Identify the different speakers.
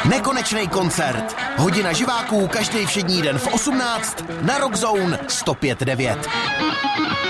Speaker 1: Nekonečný koncert. Hodina živáků každý všední den v 18 na Rock Zone 105.9.